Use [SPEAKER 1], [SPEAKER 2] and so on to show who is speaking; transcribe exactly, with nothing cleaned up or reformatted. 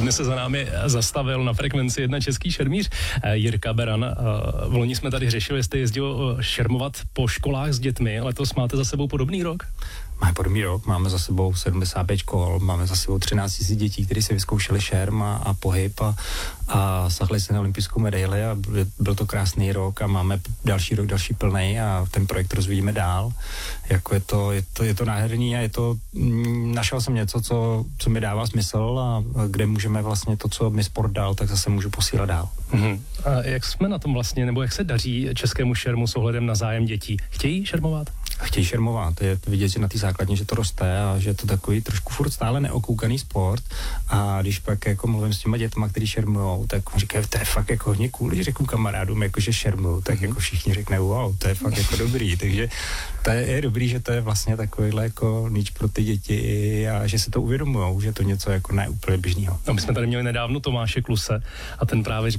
[SPEAKER 1] Dnes se za námi zastavil na frekvenci jedna český šermíř Jirka Beran. V loni jsme tady řešili, jestli jezdil šermovat po školách s dětmi. Letos máte za sebou podobný rok?
[SPEAKER 2] Máme podobný rok, máme za sebou sedmdesát pět škol, máme za sebou třináct tisíc dětí, kteří si vyzkoušeli šerm a, a pohyb a, a sahli se na olympijskou medaili a byl, byl to krásný rok a máme další rok, další plnej a ten projekt rozvíjíme dál. Jako je to, je to, je to nádherný a je to, mm, našel jsem něco, co, co mi dává smysl a, a kde můžeme vlastně to, co mi sport dal, tak zase můžu posílat dál.
[SPEAKER 1] Mm-hmm. A jak jsme na tom vlastně, nebo jak se daří českému šermu s ohledem na zájem dětí? Chtějí šermovat?
[SPEAKER 2] Chtějí šermovat, je vidět si na té základně, že to roste a že je to takový trošku furt stále neokoukaný sport a když pak jako mluvím s těma dětma, kteří šermujou, tak říkají, to je fakt jako hodně cool, když řeknu kamarádům, jako že šermuju, tak jako všichni řekne, wow, to je fakt jako dobrý, takže to je, je dobrý, že to je vlastně takovýhle jako nič pro ty děti a že se to uvědomujou, že to něco jako neúplně běžného.
[SPEAKER 1] No, my jsme tady měli nedávno Tomáše Kluse a ten právě